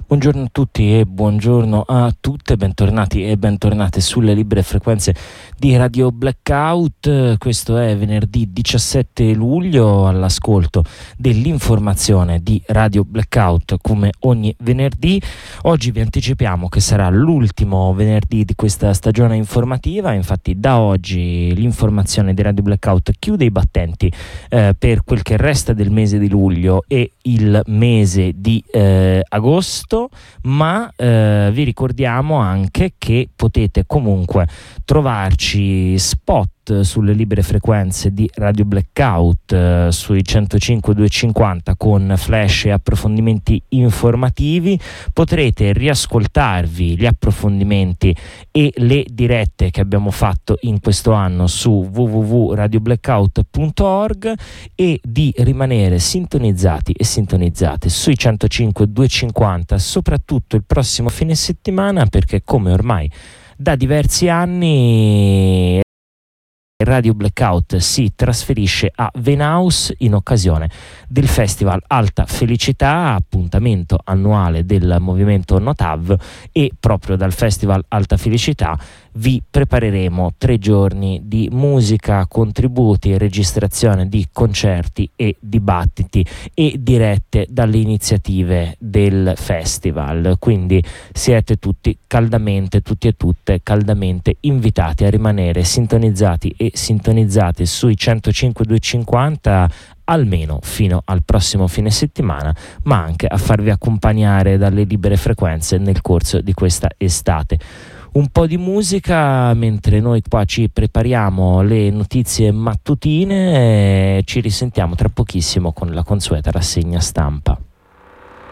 Buongiorno a tutti e buongiorno a tutte, bentornati e bentornate sulle libere frequenze di Radio Blackout. Questo è venerdì 17 luglio all'ascolto dell'informazione di Radio Blackout come ogni venerdì. Oggi vi anticipiamo che sarà l'ultimo venerdì di questa stagione informativa, infatti da oggi l'informazione di Radio Blackout chiude i battenti per quel che resta del mese di luglio e il mese di agosto. Ma vi ricordiamo anche che potete comunque trovarci spot sulle libere frequenze di Radio Blackout sui 105.250 con flash e approfondimenti informativi. Potrete riascoltarvi gli approfondimenti e le dirette che abbiamo fatto in questo anno su www.radioblackout.org e di rimanere sintonizzati e sintonizzate sui 105.250 soprattutto il prossimo fine settimana, perché come ormai da diversi anni Radio Blackout si trasferisce a Venaus in occasione del Festival Alta Felicità, appuntamento annuale del movimento Notav, e proprio dal Festival Alta Felicità vi prepareremo 3 giorni di musica, contributi e registrazione di concerti e dibattiti e dirette dalle iniziative del festival. Quindi siete tutti e tutte caldamente invitati a rimanere sintonizzati e sintonizzate sui 105.250 almeno fino al prossimo fine settimana, ma anche a farvi accompagnare dalle libere frequenze nel corso di questa estate. Un po' di musica mentre noi qua ci prepariamo le notizie mattutine e ci risentiamo tra pochissimo con la consueta rassegna stampa.